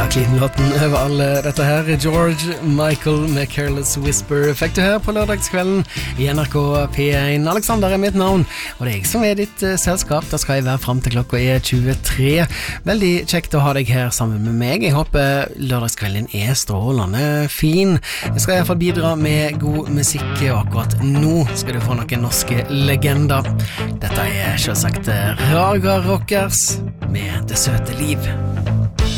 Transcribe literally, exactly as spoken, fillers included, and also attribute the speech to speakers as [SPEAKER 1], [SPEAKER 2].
[SPEAKER 1] Clean-låten over alle dette her George Michael med Careless Whisper fikk du her på lørdagskvelden i N R K P én. Alexander er mitt navn, og det er jeg som er ditt uh, selskap. Da skal jeg være frem til klokka er tjuetre. Veldig kjekt å ha deg her sammen med meg. Jeg håper lørdagskvelden er strålende fin. Jeg skal i hvert fall bidra med god musikk, og akkurat nå skal du få noen norske legender. Dette er selvsagt Raga Rockers med Det søte liv.